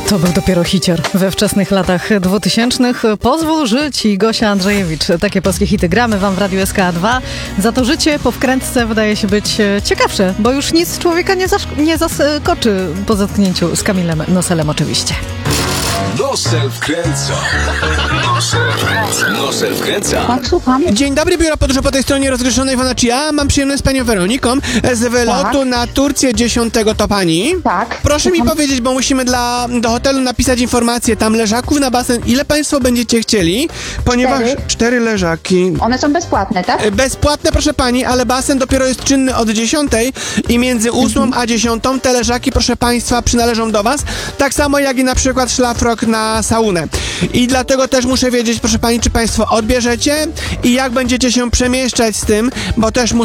To był dopiero hicior we wczesnych latach 2000. Pozwól żyć i Gosia Andrzejewicz. Takie polskie hity gramy wam w Radiu SK2. Za to życie po wkrętce wydaje się być ciekawsze, bo już nic człowieka nie zaskoczy po zetknięciu z Kamilem Noselem oczywiście. Nosel wkręca. Nosel wkręca. Tak, słucham. Dzień dobry, biuro podróży po tej stronie rozgrzeszonej Wanacia. Mam przyjemność z panią Weroniką z wylotu na Turcję 10. To pani? Tak. Proszę mi Słucham. powiedzieć, bo musimy do hotelu napisać informację, tam leżaków na basen, ile państwo będziecie chcieli? Ponieważ 4 leżaki. One są bezpłatne, tak? Bezpłatne, proszę pani, ale basen dopiero jest czynny od 10 i między 8 a 10 te leżaki, proszę państwa, przynależą do was. Tak samo jak i na przykład szlafrok na saunę. I dlatego też muszę wiedzieć, proszę pani, czy państwo odbierzecie i jak będziecie się przemieszczać z tym, bo też muszę